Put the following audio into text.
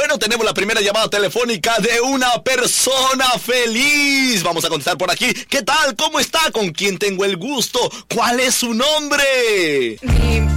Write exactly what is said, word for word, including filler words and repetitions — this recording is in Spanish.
Bueno, tenemos la primera llamada telefónica de una persona feliz. Vamos a contestar por aquí. ¿Qué tal? ¿Cómo está? ¿Con quién tengo el gusto? ¿Cuál es su nombre? Mi,